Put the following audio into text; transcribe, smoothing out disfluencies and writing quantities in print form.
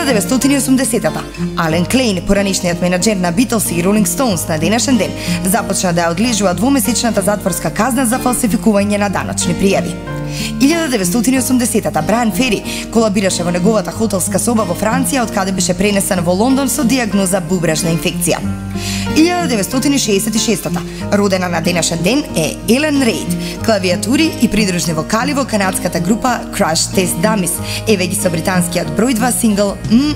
1980-та, Ален Клейн, поранишниот менаџер на Битлз и Ролинг Стоунс на денешен ден, започна да ја одлежува двумесечната затворска казна за фалсификување на даночни пријави. 1980-та Брайан Фери колабираше во неговата хотелска соба во Франција, од каде беше пренесен во Лондон со дијагноза бубрежна инфекција. 1966-та, родена на денешен ден е Елен Рейд, клавиатури и придружни вокали во канадската група Crash Test Dummies, еве ги со британскиот број 2 сингл